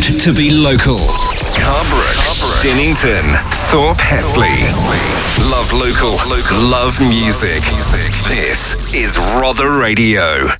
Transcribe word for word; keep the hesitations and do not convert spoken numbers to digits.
proud to be local. Carbrook, Carbrook. Dinnington, Thorpe Hesley. Love local, love music. This is Rother Radio.